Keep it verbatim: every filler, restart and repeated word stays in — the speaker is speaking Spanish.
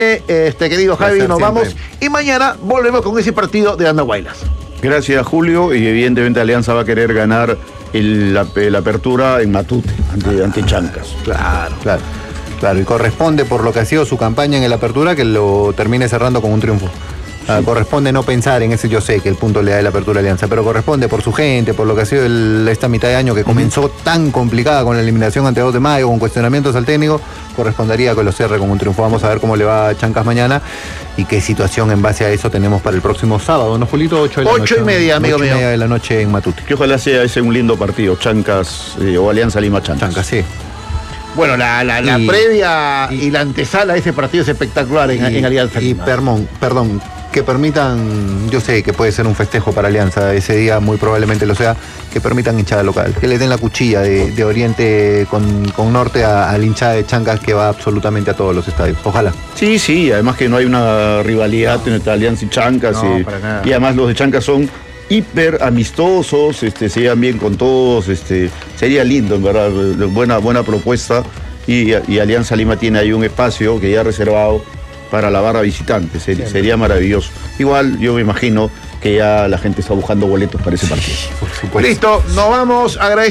Este, querido Javi, Placer nos siempre. vamos y mañana volvemos con ese partido de Andahuaylas. Gracias, Julio, y evidentemente Alianza va a querer ganar el- la, la apertura en Matute, ante, ante Chancas. Claro. Claro, claro, y corresponde por lo que ha sido su campaña en el Apertura que lo termine cerrando con un triunfo. Ah, corresponde no pensar en ese, yo sé que el punto le da el Apertura Alianza, pero corresponde por su gente, por lo que ha sido el- esta mitad de año que comenzó tan complicada con la eliminación ante dos de mayo, con cuestionamientos al técnico, correspondería que lo cierre con un triunfo. Vamos a ver cómo le va a Chancas mañana y qué situación en base a eso tenemos para el próximo sábado, ¿no, Julito? ocho de la Ocho noche. y media, amigo ocho y mío. media de la noche en Matute. Que ojalá sea ese un lindo partido, Chancas eh, o Alianza Lima Chancas. Chancas, sí. Bueno, la, la, la Y- previa y, y- la antesala de ese partido es espectacular en, en Alianza Y Lima. perdón, perdón, que permitan, yo sé que puede ser un festejo para Alianza, ese día muy probablemente lo sea, que permitan hinchada local, que le den la cuchilla de, de Oriente con, con Norte a, a la hinchada de Chancas que va absolutamente a todos los estadios. Ojalá. Sí, sí, además que no hay una rivalidad entre Alianza y Chancas. No, y, para nada. y además los de Chancas son hiper amistosos, este, se llevan bien con todos, este, sería lindo, en verdad, buena, buena propuesta. Y, y Alianza Lima tiene ahí un espacio que ya ha reservado para la barra visitante, sería, sería maravilloso. Igual yo me imagino que ya la gente está buscando boletos para ese partido. Por supuesto. Listo, nos vamos. Agradecemos.